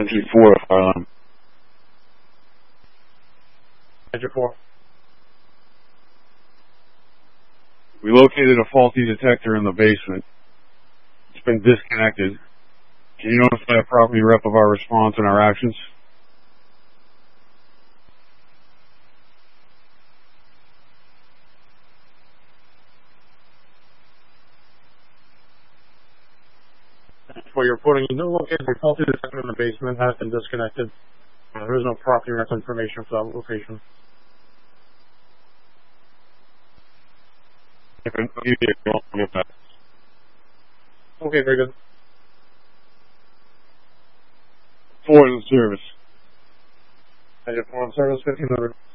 Entry 4, fire alarm. Entry 4. We located a faulty detector in the basement. It's been disconnected. Can you notify a property rep of our response and our actions? For your reporting, you know located a faulty detector in the basement has been disconnected. There is no property rep information for that location. Okay, very good. 4 in the service. Entry 4 on service, 1500.